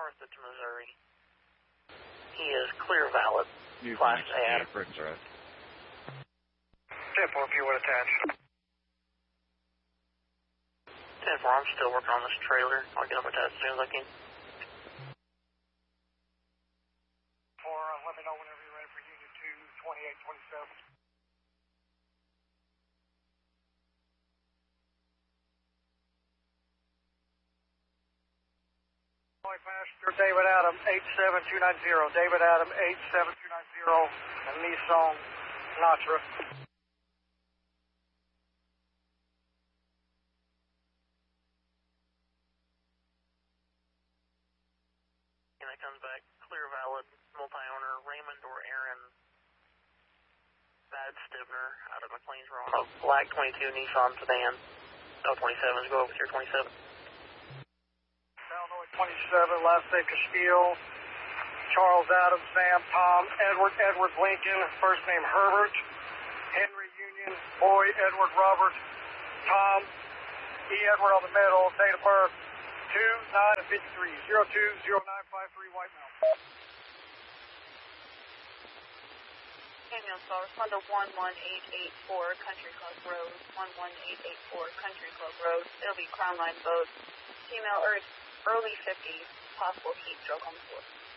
Carthage, Missouri. He is clear valid. Class A Adam. 10-4 if you would attach. 10-4, I'm still working on this trailer. I'll get up with that as soon as I can. 4, let me know whenever you're ready for Union 2, 2827. Passenger David Adam 87290, David Adam 87290, and Nissan Natra. And it comes back clear valid, multi-owner Raymond or Aaron Bad Stivner out of McLeansboro on a black 22 Nissan sedan. L27s, go over with your 27. Illinois 27, last name Castile, Charles Adams, Sam, Tom, Edward Lincoln, first name Herbert, Henry Union, Boy, Edward Robert, Tom, E. Edward on the middle, date of birth 2/9/53, 020953, White Mountain. Ambulance call, respond to 11884 Country Club Road, 11884 Country Club Road. It'll be Crown Line boat, female early 50s, possible heat stroke on the floor.